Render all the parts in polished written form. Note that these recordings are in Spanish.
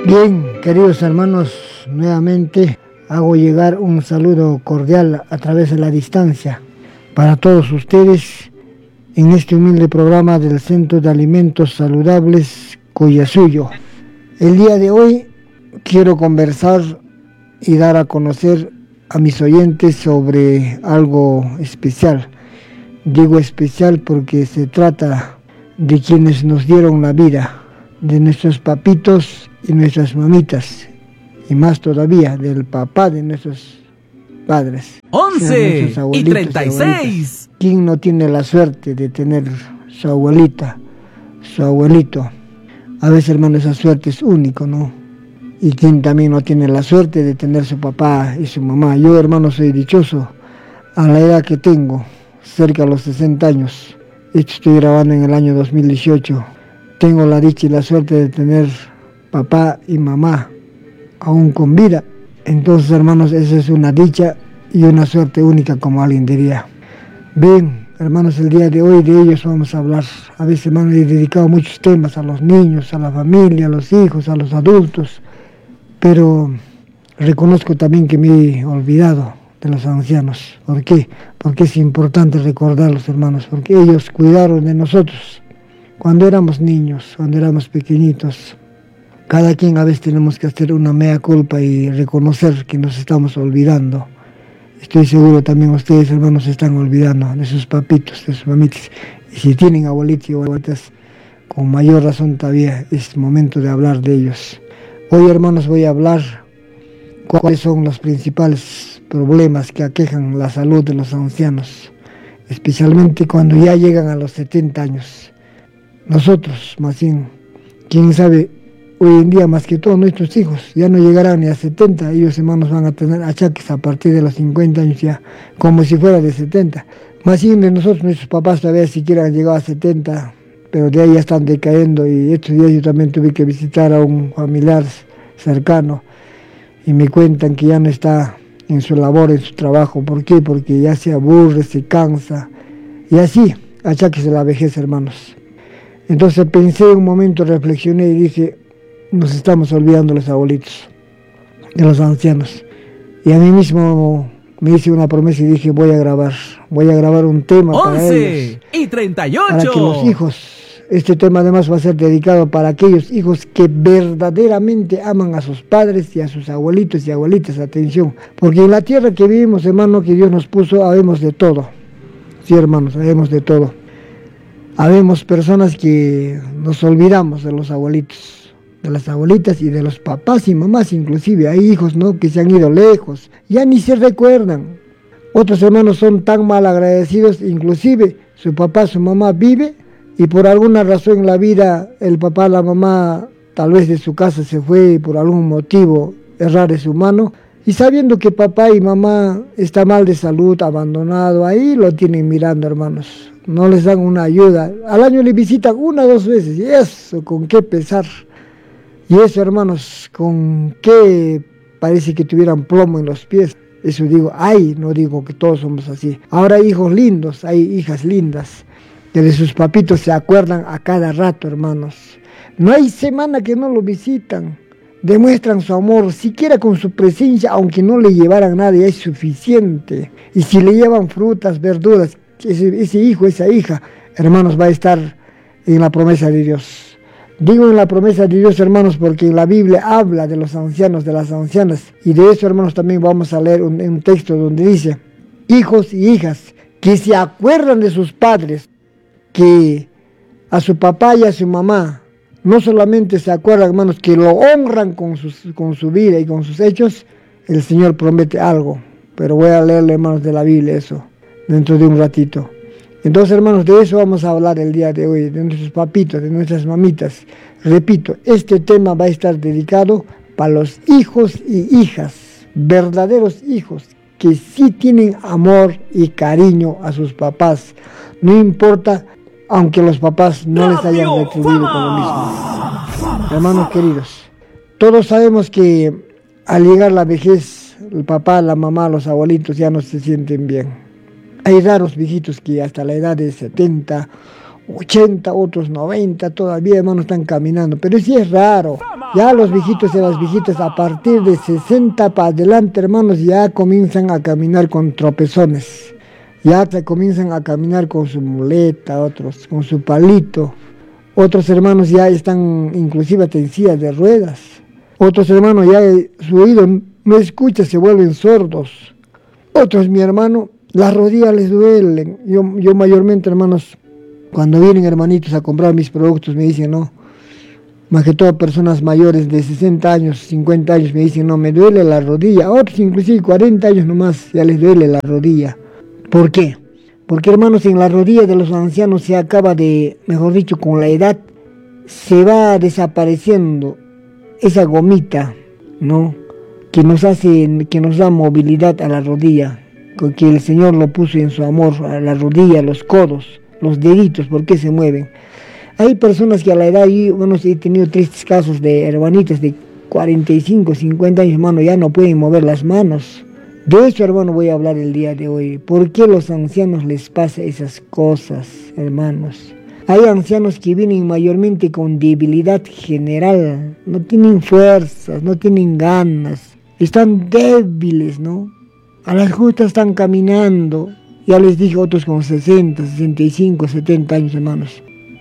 Bien, queridos hermanos, nuevamente hago llegar un saludo cordial a través de la distancia para todos ustedes en este humilde programa del Centro de Alimentos Saludables Collasuyo. El día de hoy quiero conversar y dar a conocer a mis oyentes sobre algo especial. Digo especial porque se trata de quienes nos dieron la vida, de nuestros papitos y nuestras mamitas, y más todavía del papá de nuestros padres. 11:36. ¿Quién no tiene la suerte de tener su abuelita, su abuelito? A veces, hermano, esa suerte es único, ¿no? Y quien también no tiene la suerte de tener su papá y su mamá. Yo, hermano, soy dichoso a la edad que tengo, cerca de los 60 años. Esto estoy grabando en el año 2018. Tengo la dicha y la suerte de tener papá y mamá aún con vida. Entonces, hermanos, esa es una dicha y una suerte única, como alguien diría. Bien, hermanos, el día de hoy de ellos vamos a hablar. A veces, hermanos, he dedicado muchos temas a los niños, a la familia, a los hijos, a los adultos, pero reconozco también que me he olvidado de los ancianos. ¿Por qué? Porque es importante recordarlos, hermanos, porque ellos cuidaron de nosotros cuando éramos niños, cuando éramos pequeñitos. Cada quien a veces tenemos que hacer una mea culpa y reconocer que nos estamos olvidando. Estoy seguro también ustedes, hermanos, se están olvidando de sus papitos, de sus mamitas. Y si tienen abuelitos y abuelitas, con mayor razón todavía es momento de hablar de ellos. Hoy, hermanos, voy a hablar cuáles son los principales problemas que aquejan la salud de los ancianos, especialmente cuando ya llegan a los 70 años. Nosotros, más bien, quién sabe, hoy en día más que todos nuestros hijos ya no llegarán ni a 70, ellos, hermanos, van a tener achaques a partir de los 50 años ya, como si fuera de 70. Más bien de nosotros, nuestros papás todavía siquiera han llegado a 70, pero de ahí ya están decayendo. Y estos días yo también tuve que visitar a un familiar cercano y me cuentan que ya no está en su labor, en su trabajo. ¿Por qué? Porque ya se aburre, se cansa, y así, achaques de la vejez, hermanos. Entonces pensé un momento, reflexioné y dije, nos estamos olvidando los abuelitos, de los ancianos. Y a mí mismo me hice una promesa y dije, voy a grabar un tema para ellos. 11:38. Para que los hijos, este tema además va a ser dedicado para aquellos hijos que verdaderamente aman a sus padres y a sus abuelitos y abuelitas. Atención, porque en la tierra que vivimos, hermano, que Dios nos puso, habemos de todo. Sí, hermanos, habemos de todo. Habemos personas que nos olvidamos de los abuelitos, de las abuelitas y de los papás y mamás inclusive. Hay hijos, ¿no?, que se han ido lejos, ya ni se recuerdan. Otros hermanos son tan mal agradecidos, inclusive su papá, su mamá vive y por alguna razón en la vida el papá, la mamá tal vez de su casa se fue y por algún motivo errar es humano. Y sabiendo que papá y mamá está mal de salud, abandonado, ahí lo tienen mirando, hermanos. No les dan una ayuda. Al año le visitan 1 o 2 veces. Y eso, con qué pesar. Y eso, hermanos, con qué parece que tuvieran plomo en los pies. Eso digo, no digo que todos somos así. Ahora hay hijos lindos, hay hijas lindas, que de sus papitos se acuerdan a cada rato, hermanos. No hay semana que no lo visitan. Demuestran su amor, siquiera con su presencia, aunque no le llevaran nada, ya es suficiente. Y si le llevan frutas, verduras, ese hijo, esa hija, hermanos, va a estar en la promesa de Dios. Digo en la promesa de Dios, hermanos, porque en la Biblia habla de los ancianos, de las ancianas. Y de eso, hermanos, también vamos a leer un texto donde dice, hijos y hijas que se acuerdan de sus padres, que a su papá y a su mamá, no solamente se acuerdan, hermanos, que lo honran con su vida y con sus hechos, el Señor promete algo. Pero voy a leerle, hermanos, de la Biblia eso, dentro de un ratito. Entonces, hermanos, de eso vamos a hablar el día de hoy, de nuestros papitos, de nuestras mamitas. Repito, este tema va a estar dedicado para los hijos y hijas, verdaderos hijos, que sí tienen amor y cariño a sus papás. No importa, aunque los papás no les hayan retribuido con lo mismo. Hermanos queridos, todos sabemos que al llegar la vejez, el papá, la mamá, los abuelitos ya no se sienten bien. Hay raros viejitos que hasta la edad de 70, 80, otros 90, todavía, hermanos, están caminando. Pero sí es raro. Ya los viejitos y las viejitas a partir de 60 para adelante, hermanos, ya comienzan a caminar con tropezones. Ya se comienzan a caminar con su muleta, otros con su palito. Otros hermanos ya están inclusive en sillas de ruedas. Otros hermanos ya su oído no escucha, se vuelven sordos. Otros, mi hermano, las rodillas les duelen. Yo mayormente, hermanos, cuando vienen hermanitos a comprar mis productos me dicen, no, más que todo personas mayores de 60 años, 50 años me dicen, no, me duele la rodilla. Otros inclusive 40 años nomás ya les duele la rodilla. ¿Por qué? Porque, hermanos, en la rodilla de los ancianos se acaba de, mejor dicho, con la edad, se va desapareciendo esa gomita, ¿no? Que nos da movilidad a la rodilla, que el Señor lo puso en su amor, a la rodilla, los codos, los deditos, ¿por qué se mueven? Hay personas que a la edad, bueno, he tenido tristes casos de hermanitas de 45, 50 años, hermano, ya no pueden mover las manos. De hecho, hermano, voy a hablar el día de hoy. ¿Por qué a los ancianos les pasa esas cosas, hermanos? Hay ancianos que vienen mayormente con debilidad general, no tienen fuerzas, no tienen ganas, están débiles, ¿no? A las justas están caminando, ya les dije, otros con 60, 65, 70 años, hermanos.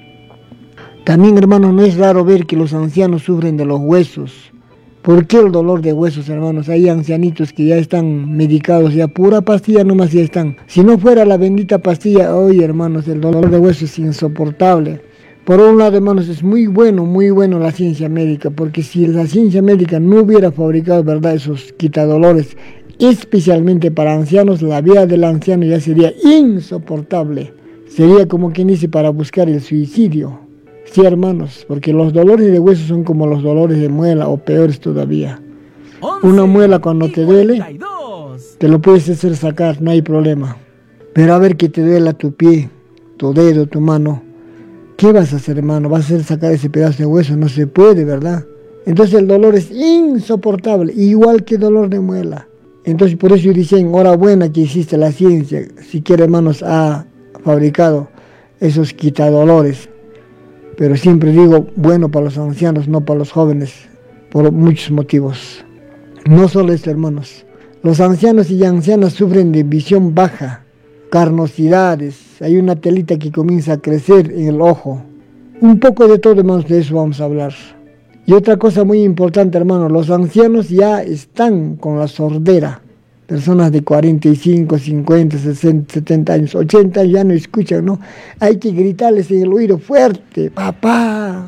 También, hermanos, no es raro ver que los ancianos sufren de los huesos. ¿Por qué el dolor de huesos, hermanos? Hay ancianitos que ya están medicados, ya pura pastilla nomás ya están. Si no fuera la bendita pastilla, hoy, hermanos, el dolor de huesos es insoportable. Por un lado, hermanos, es muy bueno la ciencia médica, porque si la ciencia médica no hubiera fabricado, ¿verdad?, esos quitadolores, especialmente para ancianos, la vida del anciano ya sería insoportable. Sería como quien dice para buscar el suicidio. Sí, hermanos, porque los dolores de huesos son como los dolores de muela o peores todavía. Una muela cuando te duele, te lo puedes hacer sacar, no hay problema. Pero a ver que te duela tu pie, tu dedo, tu mano, ¿qué vas a hacer, hermano? ¿Vas a hacer sacar ese pedazo de hueso? No se puede, ¿verdad? Entonces el dolor es insoportable, igual que el dolor de muela. Entonces por eso yo decía, enhorabuena que existe la ciencia, siquiera, hermanos, ha fabricado esos quitadolores. Pero siempre digo, bueno para los ancianos, no para los jóvenes, por muchos motivos. No solo esto, hermanos. Los ancianos y ancianas sufren de visión baja, carnosidades, hay una telita que comienza a crecer en el ojo. Un poco de todo, hermanos, de eso vamos a hablar. Y otra cosa muy importante, hermanos, los ancianos ya están con la sordera. Personas de 45, 50, 60, 70 años, 80 años ya no escuchan, ¿no? Hay que gritarles en el oído fuerte, papá,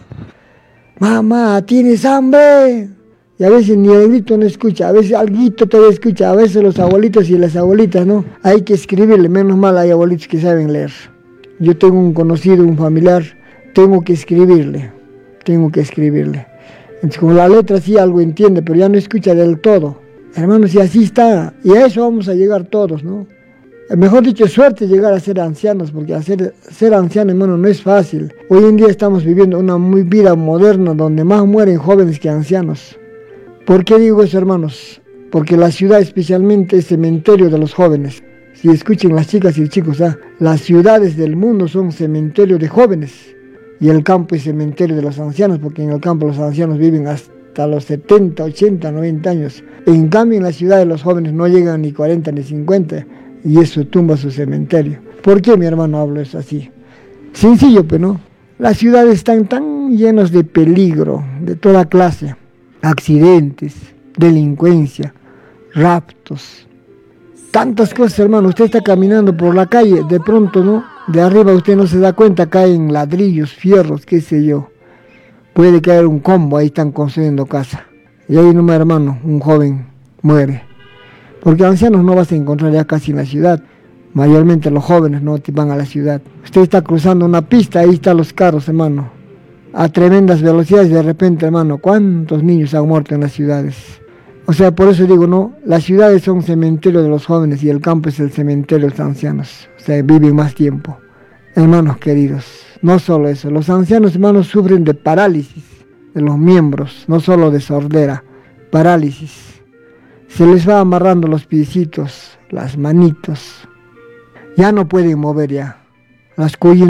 mamá, ¿tienes hambre? Y a veces ni el grito no escucha, a veces alguito todavía escucha, a veces los abuelitos y las abuelitas, ¿no? Hay que escribirle, menos mal hay abuelitos que saben leer. Yo tengo un conocido, un familiar, tengo que escribirle. Entonces, con la letra sí algo entiende, pero ya no escucha del todo. Hermanos, y así está, y a eso vamos a llegar todos, ¿no? Mejor dicho, suerte llegar a ser ancianos, porque ser anciano, hermano, no es fácil. Hoy en día estamos viviendo una vida moderna donde más mueren jóvenes que ancianos. ¿Por qué digo eso, hermanos? Porque la ciudad especialmente es cementerio de los jóvenes. Si escuchen las chicas y los chicos, las ciudades del mundo son cementerio de jóvenes, y el campo es cementerio de los ancianos, porque en el campo los ancianos viven hasta los 70, 80, 90 años. En cambio, en la ciudad de los jóvenes no llegan ni 40 ni 50, y eso tumba su cementerio. ¿Por qué, mi hermano, hablo eso así? Sencillo, pero no. Las ciudades están tan llenas de peligro, de toda clase. Accidentes, delincuencia, raptos. Tantas cosas, hermano. Usted está caminando por la calle, de pronto, ¿no? De arriba usted no se da cuenta, caen ladrillos, fierros, qué sé yo. Puede caer un combo, ahí están construyendo casa. Y ahí nomás, hermano, un joven muere. Porque ancianos no vas a encontrar ya casi en la ciudad. Mayormente los jóvenes no van a la ciudad. Usted está cruzando una pista, ahí están los carros, hermano. A tremendas velocidades, de repente, hermano, ¿cuántos niños han muerto en las ciudades? O sea, por eso digo, no, las ciudades son cementerio de los jóvenes y el campo es el cementerio de los ancianos. O sea, viven más tiempo. Hermanos queridos, no solo eso, los ancianos, hermanos, sufren de parálisis de los miembros, no solo de sordera, parálisis. Se les va amarrando los piecitos, las manitos. Ya no pueden mover ya. Las cuyas.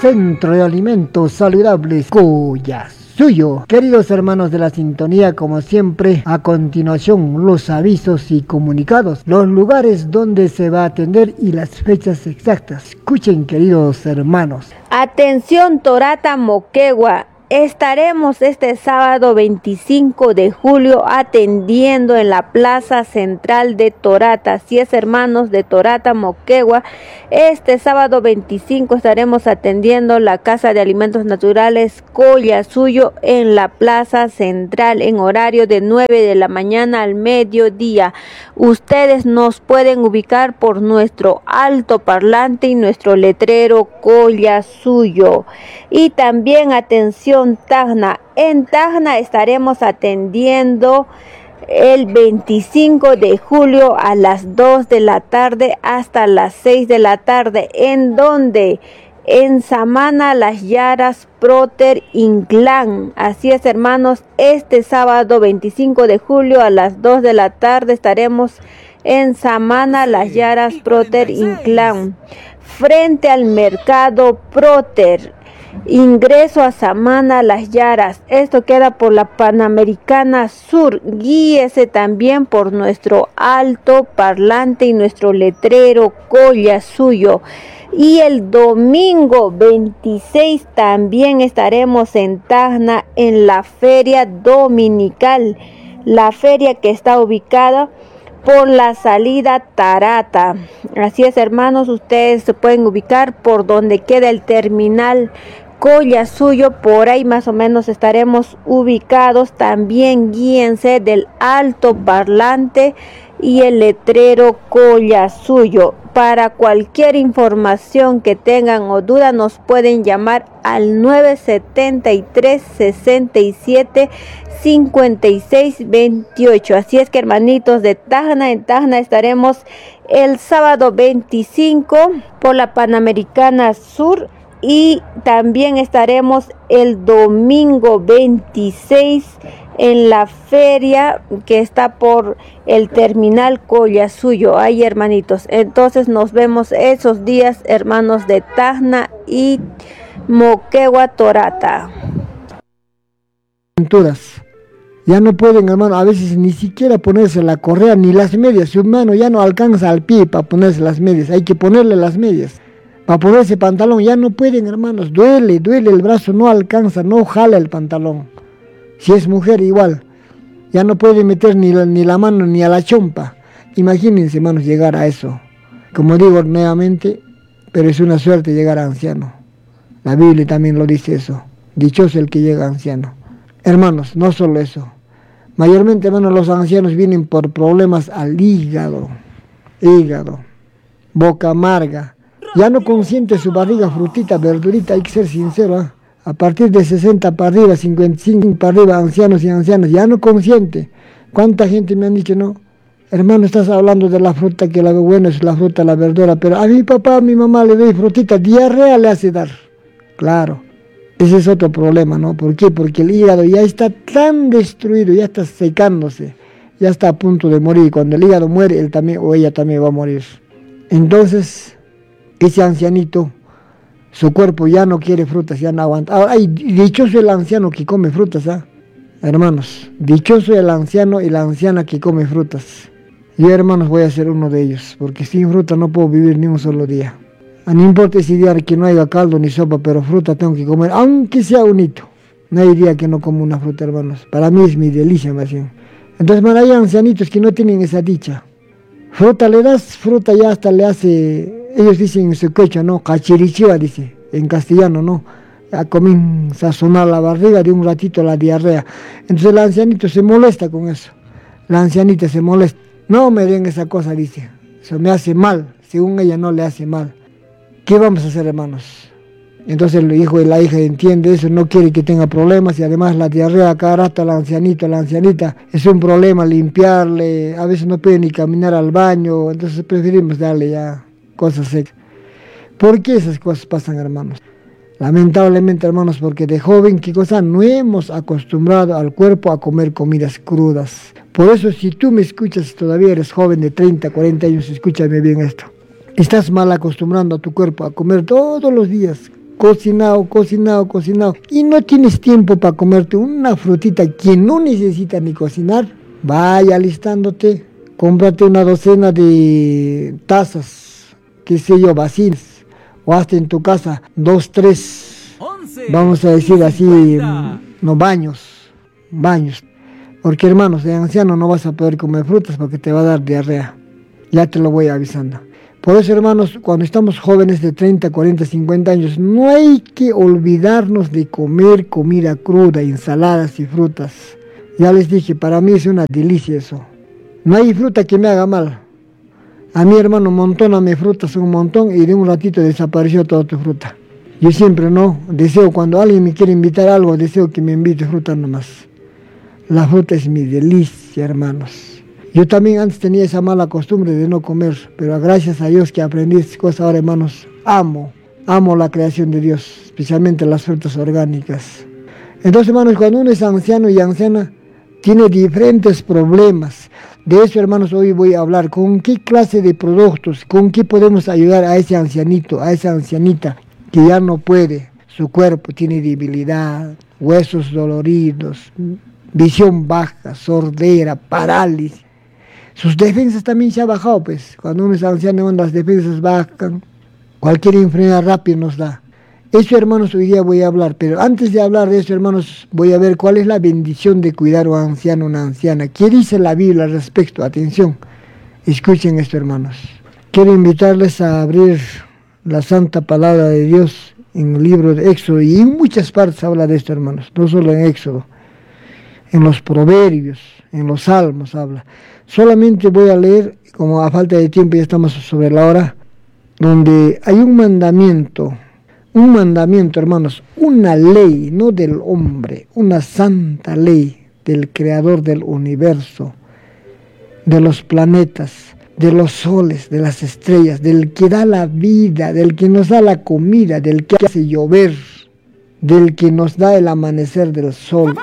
Centro de Alimentos Saludables Collasuyo. Queridos hermanos de la sintonía, como siempre, a continuación los avisos y comunicados, los lugares donde se va a atender y las fechas exactas. Escuchen, queridos hermanos. Atención, Torata, Moquegua. Estaremos este sábado 25 de julio atendiendo en la Plaza Central de Torata. Así es, hermanos de Torata, Moquegua. Este sábado 25 estaremos atendiendo la Casa de Alimentos Naturales Collasuyo en la Plaza Central en horario de 9 de la mañana al mediodía. Ustedes nos pueden ubicar por nuestro altoparlante y nuestro letrero Collasuyo. Y también atención, Tacna. En Tacna estaremos atendiendo el 25 de julio a las 2 de la tarde hasta las 6 de la tarde. ¿En donde? En Samana, Las Yaras, Proter, Inclán. Así es, hermanos, este sábado 25 de julio a las 2 de la tarde estaremos en Samana, Las Yaras, Proter, Inclán. Frente al mercado Proter. Ingreso a Samana, Las Yaras. Esto queda por la Panamericana Sur. Guíese también por nuestro alto parlante y nuestro letrero Collasuyo. Y el domingo 26 también estaremos en Tacna en la feria dominical. La feria que está ubicada por la salida Tarata. Así es, hermanos, ustedes se pueden ubicar por donde queda el terminal Collasuyo, por ahí más o menos estaremos ubicados. También guíense del alto parlante y el letrero Collasuyo. Para cualquier información que tengan o duda nos pueden llamar al 973 67 56 28. Así es que, hermanitos de Tacna, en Tacna estaremos el sábado 25 por la Panamericana Sur. Y también estaremos el domingo 26 en la feria que está por el terminal Collasuyo. Ahí, hermanitos. Entonces nos vemos esos días, hermanos de Tacna y Moquegua, Torata. Ya no pueden, hermano, a veces ni siquiera ponerse la correa ni las medias. Su mano ya no alcanza al pie para ponerse las medias. Hay que ponerle las medias. Para ponerse pantalón ya no pueden, hermanos, duele el brazo, no alcanza, no jala el pantalón. Si es mujer igual, ya no puede meter ni la mano ni a la chompa. Imagínense, hermanos, llegar a eso. Como digo nuevamente, pero es una suerte llegar a anciano. La Biblia también lo dice eso, dichoso el que llega a anciano. Hermanos, no solo eso, mayormente, hermanos, los ancianos vienen por problemas al hígado, boca amarga. Ya no consiente su barriga, frutita, verdurita, hay que ser sincero, ¿eh? A partir de 60 para arriba, 55 para arriba, ancianos y ancianas, ya no consiente. ¿Cuánta gente me han dicho, no? Hermano, estás hablando de la fruta, que la buena es la fruta, la verdura, pero a mi papá, a mi mamá le doy frutita, diarrea le hace dar. Claro, ese es otro problema, ¿no? ¿Por qué? Porque el hígado ya está tan destruido, ya está secándose, ya está a punto de morir. Cuando el hígado muere, él también o ella también va a morir. Entonces, ese ancianito, su cuerpo ya no quiere frutas, ya no aguanta. Ahora, dichoso el anciano que come frutas, ¿ah? Hermanos, dichoso el anciano y la anciana que come frutas. Yo, hermanos, voy a ser uno de ellos, porque sin fruta no puedo vivir ni un solo día. No importa ese día que no haya caldo ni sopa, pero fruta tengo que comer, aunque sea un hito. No hay día que no como una fruta, hermanos. Para mí es mi delicia, más bien. Entonces, hay ancianitos que no tienen esa dicha. Fruta le das, fruta ya hasta le hace, ellos dicen en su quechua, ¿no? Cachirichiva, dice, en castellano, ¿no? Ya comienza a sonar la barriga, de un ratito la diarrea. Entonces el ancianito se molesta con eso. La ancianita se molesta. No me den esa cosa, dice. Eso me hace mal. Según ella no le hace mal. ¿Qué vamos a hacer, hermanos? Entonces el hijo y la hija entiende eso, no quiere que tenga problemas, y además la diarrea cada rato la ancianita, es un problema limpiarle, a veces no puede ni caminar al baño, entonces preferimos darle ya cosas secas. ¿Por qué esas cosas pasan, hermanos? Lamentablemente, hermanos, porque de joven, ¿qué cosa? No hemos acostumbrado al cuerpo a comer comidas crudas. Por eso, si tú me escuchas, todavía eres joven de 30, 40 años, escúchame bien esto. Estás mal acostumbrando a tu cuerpo a comer todos los días cocinado, y no tienes tiempo para comerte una frutita que no necesita ni cocinar, vaya alistándote, cómprate una docena de tazas, qué sé yo, vacías, o hasta en tu casa 2, 3, vamos a decir así, no, baños, porque hermanos, de anciano no vas a poder comer frutas porque te va a dar diarrea, ya te lo voy avisando. Por eso, hermanos, cuando estamos jóvenes de 30, 40, 50 años, no hay que olvidarnos de comer comida cruda, ensaladas y frutas. Ya les dije, para mí es una delicia eso. No hay fruta que me haga mal. A mi hermano, montóname frutas un montón y de un ratito desapareció toda tu fruta. Yo siempre deseo, cuando alguien me quiere invitar a algo, deseo que me invite fruta nomás. La fruta es mi delicia, hermanos. Yo también antes tenía esa mala costumbre de no comer, pero gracias a Dios que aprendí estas cosas ahora, hermanos, amo la creación de Dios, especialmente las frutas orgánicas. Entonces, hermanos, cuando uno es anciano y anciana, tiene diferentes problemas. De eso, hermanos, hoy voy a hablar. ¿Con qué clase de productos, con qué podemos ayudar a ese ancianito, a esa ancianita que ya no puede? Su cuerpo tiene debilidad, huesos doloridos, visión baja, sordera, parálisis. Sus defensas también se han bajado, pues. Cuando uno es anciano, las defensas bajan. Cualquier enfermedad rápido nos da. Eso, hermanos, hoy día voy a hablar. Pero antes de hablar de eso, hermanos, voy a ver cuál es la bendición de cuidar a un anciano, una anciana. ¿Qué dice la Biblia al respecto? Atención. Escuchen esto, hermanos. Quiero invitarles a abrir la santa palabra de Dios en el libro de Éxodo. Y en muchas partes habla de esto, hermanos. No solo en Éxodo. En los proverbios, en los salmos habla. Solamente voy a leer, como a falta de tiempo ya estamos sobre la hora, donde hay un mandamiento, hermanos, una ley, no del hombre, una santa ley del creador del universo, de los planetas, de los soles, de las estrellas, del que da la vida, del que nos da la comida, del que hace llover, del que nos da el amanecer del sol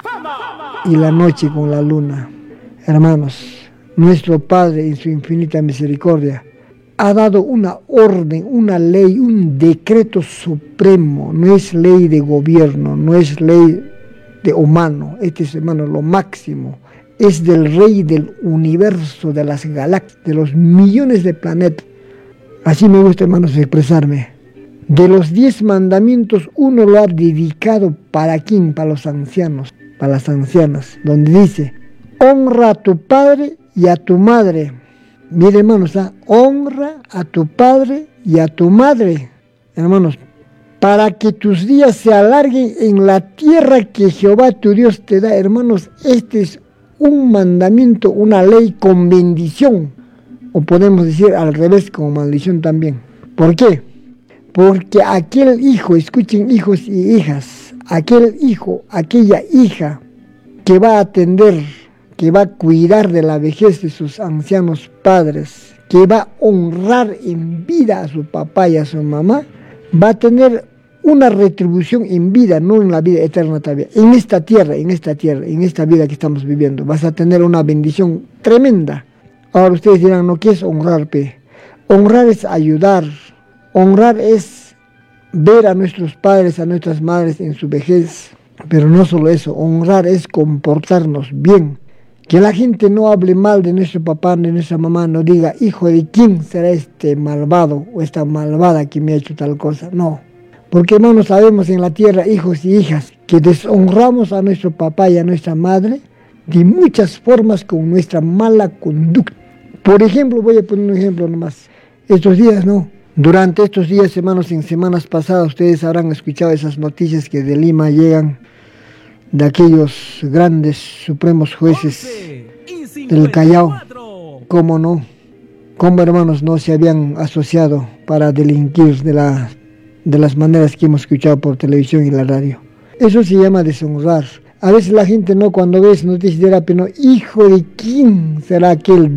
y la noche con la luna. Hermanos, nuestro Padre en su infinita misericordia ha dado una orden, una ley, un decreto supremo. No es ley de gobierno, no es ley de humano. Este es, hermano, lo máximo. Es del Rey del universo, de las galaxias, de los millones de planetas. Así me gusta, hermanos, expresarme. De los 10 mandamientos, uno lo ha dedicado ¿para quién? Para los ancianos, para las ancianas, donde dice: honra a tu padre y a tu madre. Mire, hermanos, honra a tu padre y a tu madre, hermanos, para que tus días se alarguen en la tierra que Jehová tu Dios te da. Hermanos, este es un mandamiento, una ley con bendición, o podemos decir al revés, con maldición también. ¿Por qué? Porque aquel hijo, escuchen hijos y hijas, aquel hijo, aquella hija que va a atender, que va a cuidar de la vejez de sus ancianos padres, que va a honrar en vida a su papá y a su mamá, va a tener una retribución en vida, no en la vida eterna todavía. En esta tierra, en esta vida que estamos viviendo, vas a tener una bendición tremenda. Ahora ustedes dirán, ¿no? ¿Qué es honrar, pe? Honrar es ayudar, honrar es ver a nuestros padres, a nuestras madres en su vejez. Pero no solo eso, honrar es comportarnos bien. Que la gente no hable mal de nuestro papá, de nuestra mamá, no diga, hijo de quién será este malvado o esta malvada que me ha hecho tal cosa. No, porque hermanos, sabemos en la tierra, hijos y hijas, que deshonramos a nuestro papá y a nuestra madre de muchas formas con nuestra mala conducta. Por ejemplo, voy a poner un ejemplo nomás. Estos días, durante estos días, hermanos, en semanas pasadas, ustedes habrán escuchado esas noticias que de Lima llegan, de aquellos grandes supremos jueces del Callao. ¿Cómo no? ¿Cómo, hermanos, no se habían asociado para delinquir de las maneras que hemos escuchado por televisión y la radio? Eso se llama deshonrar. A veces la gente cuando ve noticias dirá, pero hijo de quién será aquel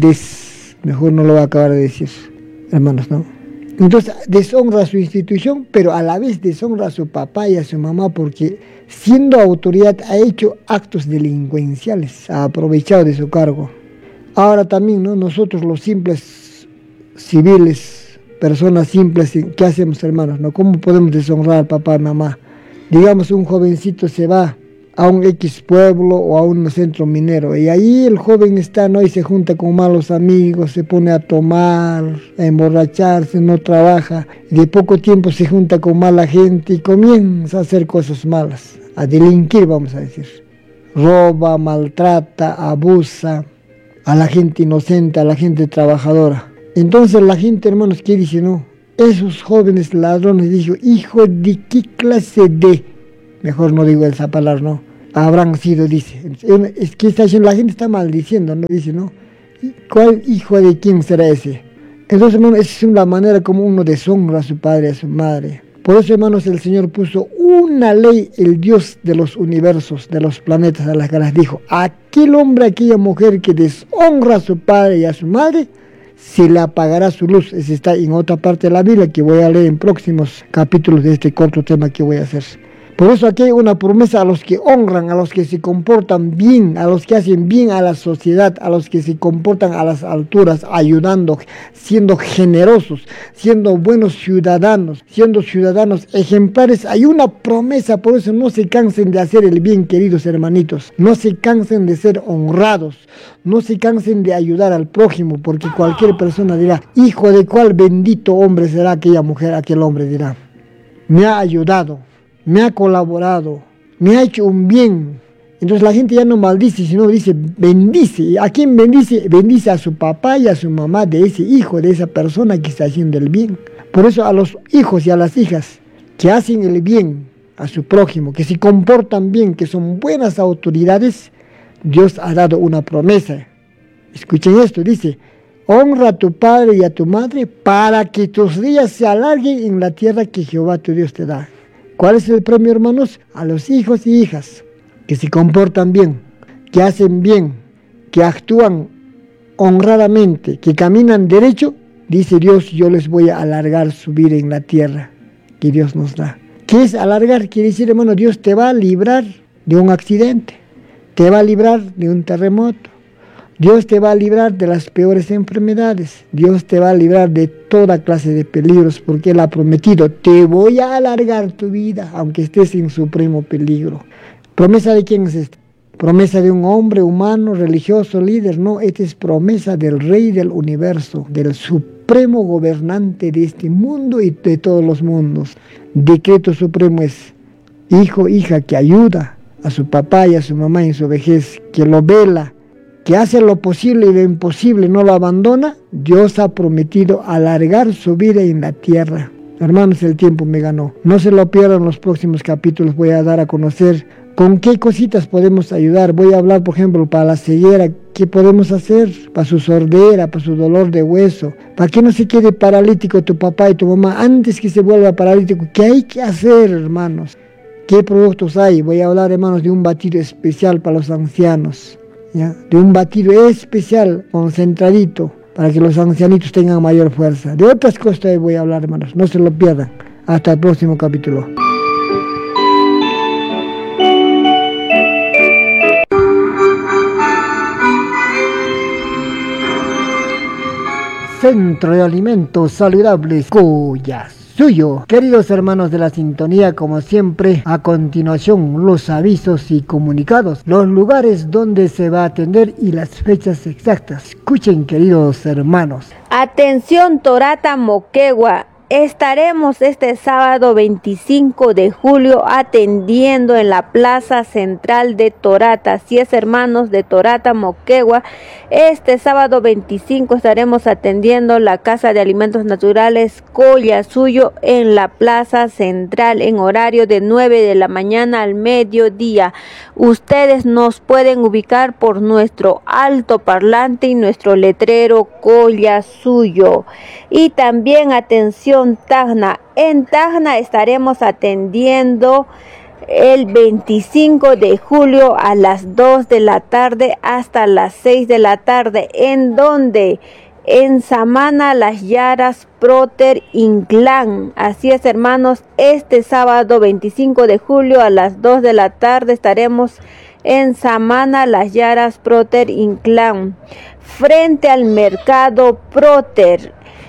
mejor no lo voy a acabar de decir, hermanos, ¿no? Entonces deshonra a su institución, pero a la vez deshonra a su papá y a su mamá, porque siendo autoridad ha hecho actos delincuenciales, ha aprovechado de su cargo. Ahora también, nosotros los simples civiles, personas simples, ¿qué hacemos, hermanos? ¿No? ¿Cómo podemos deshonrar al papá y mamá? Digamos, un jovencito se va a un X pueblo o a un centro minero y ahí el joven está, ¿no? Y se junta con malos amigos, se pone a tomar, a emborracharse, no trabaja, y de poco tiempo se junta con mala gente y comienza a hacer cosas malas, a delinquir, vamos a decir. Roba, maltrata, abusa a la gente inocente, a la gente trabajadora. Entonces la gente, hermanos, ¿qué dice? No, esos jóvenes ladrones, dijo, hijo de qué clase de, mejor no digo esa palabra, no, habrán sido, dice. Es que está diciendo, la gente está maldiciendo, ¿no? Dice, ¿no? ¿Cuál hijo de quién será ese? Entonces, hermanos, esa es la manera como uno deshonra a su padre, a su madre. Por eso, hermanos, el Señor puso una ley, el Dios de los universos, de los planetas, a las caras, dijo, aquel hombre, aquella mujer que deshonra a su padre y a su madre, se le apagará su luz. Eso está en otra parte de la Biblia que voy a leer en próximos capítulos de este corto tema que voy a hacer. Por eso aquí hay una promesa a los que honran, a los que se comportan bien, a los que hacen bien a la sociedad, a los que se comportan a las alturas, ayudando, siendo generosos, siendo buenos ciudadanos, siendo ciudadanos ejemplares. Hay una promesa, por eso no se cansen de hacer el bien, queridos hermanitos. No se cansen de ser honrados, no se cansen de ayudar al prójimo, porque cualquier persona dirá, hijo de cuál bendito hombre será aquella mujer, aquel hombre dirá, me ha ayudado, me ha colaborado, me ha hecho un bien. Entonces la gente ya no maldice, sino dice bendice. ¿A quién bendice? Bendice a su papá y a su mamá de ese hijo, de esa persona que está haciendo el bien. Por eso a los hijos y a las hijas que hacen el bien a su prójimo, que se comportan bien, que son buenas autoridades, Dios ha dado una promesa. Escuchen esto, dice, honra a tu padre y a tu madre para que tus días se alarguen en la tierra que Jehová tu Dios te da. ¿Cuál es el premio, hermanos? A los hijos y hijas que se comportan bien, que hacen bien, que actúan honradamente, que caminan derecho. Dice Dios, yo les voy a alargar su vida en la tierra que Dios nos da. ¿Qué es alargar? Quiere decir, hermano, Dios te va a librar de un accidente, te va a librar de un terremoto, Dios te va a librar de las peores enfermedades. Dios te va a librar de toda clase de peligros, porque Él ha prometido, te voy a alargar tu vida, aunque estés en supremo peligro. ¿Promesa de quién es esta? ¿Promesa de un hombre humano, religioso, líder? No, esta es promesa del Rey del universo, del supremo gobernante de este mundo y de todos los mundos. Decreto supremo es, hijo, hija, que ayuda a su papá y a su mamá en su vejez, que lo vela, que hace lo posible y lo imposible, no lo abandona. Dios ha prometido alargar su vida en la tierra. Hermanos, el tiempo me ganó. No se lo pierdan, los próximos capítulos voy a dar a conocer con qué cositas podemos ayudar. Voy a hablar, por ejemplo, para la ceguera, qué podemos hacer, para su sordera, para su dolor de hueso, para que no se quede paralítico tu papá y tu mamá antes que se vuelva paralítico. ¿Qué hay que hacer, hermanos? ¿Qué productos hay? Voy a hablar, hermanos, de un batido especial para los ancianos. ¿Ya? De un batido especial, concentradito, para que los ancianitos tengan mayor fuerza. De otras cosas voy a hablar, hermanos, no se lo pierdan. Hasta el próximo capítulo. Centro de Alimentos Saludables Collas Suyo. Queridos hermanos de la sintonía, como siempre, a continuación los avisos y comunicados, los lugares donde se va a atender y las fechas exactas. Escuchen, queridos hermanos. Atención, Torata Moquegua. Estaremos este sábado 25 de julio atendiendo en la plaza central de Torata. Así es, hermanos de Torata Moquegua, este sábado 25 estaremos atendiendo la Casa de Alimentos Naturales Collas Suyo en la plaza central en horario de 9 de la mañana al mediodía. Ustedes nos pueden ubicar por nuestro altoparlante y nuestro letrero Collas Suyo. Y también atención, Tacna. En Tacna estaremos atendiendo el 25 de julio a las 2 de la tarde hasta las 6 de la tarde. ¿En donde? En Samana, Las Yaras, Proter, Inclán. Así es, hermanos, este sábado 25 de julio a las 2 de la tarde estaremos en Samana, Las Yaras, Proter, Inclán, frente al mercado Proter.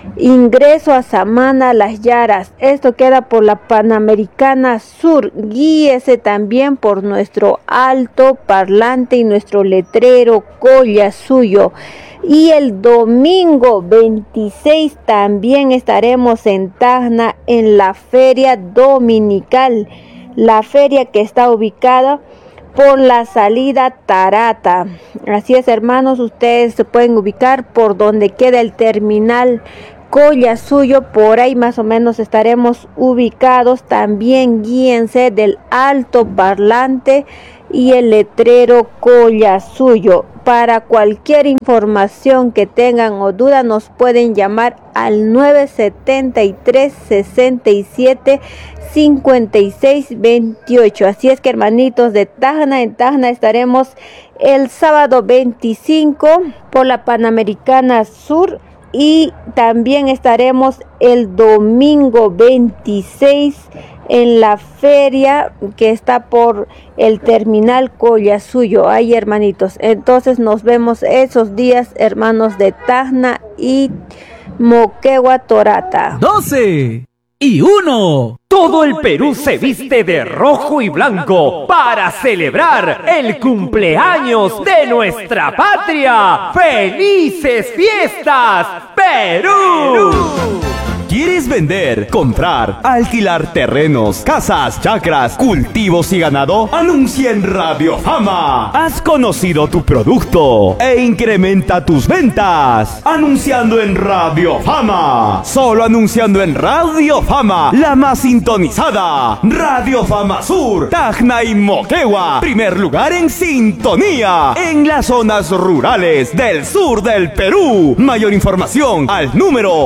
ingreso a Samana Las Yaras. Esto queda por la Panamericana Sur. Guíese también por nuestro alto parlante y nuestro letrero Collasuyo. Y el domingo 26 también estaremos en Tacna en la feria dominical, la feria que está ubicada por la salida Tarata. Así es, hermanos, ustedes se pueden ubicar por donde queda el terminal Collasuyo, por ahí más o menos estaremos ubicados. También guíense del alto parlante y el letrero Collasuyo. Para cualquier información que tengan o duda, nos pueden llamar al 973 67 56 28. Así es que, hermanitos de Tacna, en Tacna estaremos el sábado 25 por la Panamericana Sur, y también estaremos el domingo 26 en la feria que está por el terminal Collasuyo. Ahí, hermanitos, entonces nos vemos esos días, hermanos de Tacna y Moquegua, Torata. 12 y 1. Todo el Perú se viste de rojo y blanco para celebrar el cumpleaños de nuestra patria. ¡Felices fiestas, Perú! ¿Quieres vender, comprar, alquilar terrenos, casas, chacras, cultivos y ganado? Anuncia en Radio Fama. ¿Has conocido tu producto e incrementa tus ventas? Anunciando en Radio Fama. Solo anunciando en Radio Fama, la más sintonizada. Radio Fama Sur, Tacna y Moquegua. Primer lugar en sintonía en las zonas rurales del sur del Perú. Mayor información al número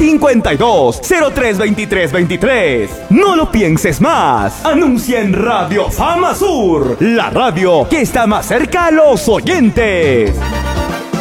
952-032323. No lo pienses más. Anuncia en Radio Fama Sur, la radio que está más cerca a los oyentes.